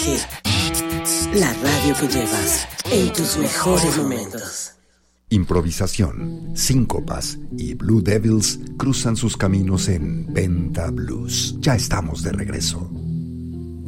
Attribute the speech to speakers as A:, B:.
A: G, la radio que llevas en tus mejores momentos.
B: Improvisación, síncopas y Blue Devils cruzan sus caminos en Penta Blues. Ya estamos de regreso.